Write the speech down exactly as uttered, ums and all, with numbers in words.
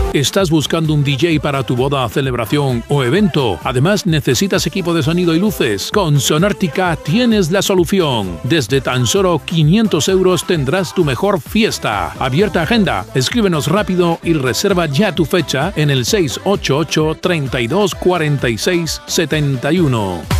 ¿Estás buscando un D J para tu boda, celebración o evento? Además, ¿necesitas equipo de sonido y luces? Con Sonártica tienes la solución. Desde tan solo quinientos euros tendrás tu mejor fiesta. Abierta agenda. Escríbenos rápido y reserva ya tu fecha en el seis ocho ocho, treinta y dos, cuarenta y seis, setenta y uno.